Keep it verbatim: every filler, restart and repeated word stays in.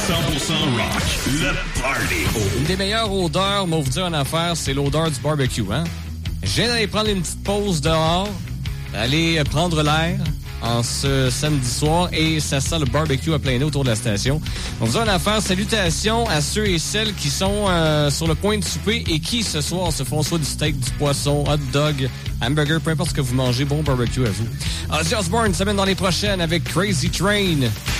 cent pour cent rock, le party. Une des meilleures odeurs, moi vous dire en affaire, c'est l'odeur du barbecue, hein? Je viens d'aller prendre une petite pause dehors, aller prendre l'air en ce samedi soir et ça sent le barbecue à plein nez autour de la station. On vous dit une affaire, salutations à ceux et celles qui sont euh, sur le point de souper et qui ce soir se font soit du steak, du poisson, hot dog, hamburger, peu importe ce que vous mangez, bon barbecue à vous. Ozzy Osbourne s'amène dans les prochaines avec Crazy Train.